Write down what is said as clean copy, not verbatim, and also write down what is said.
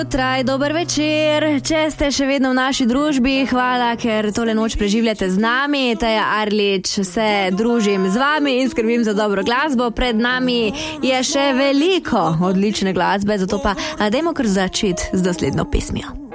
Jutraj, dober večer, če ste še vedno v naši družbi, hvala, ker tole noč preživljate z nami. Teja Arlič se družim z vami in skrbim za dobro glasbo. Pred nami je še veliko odlične glasbe, zato pa dajmo kar začeti z naslednjo pesmijo.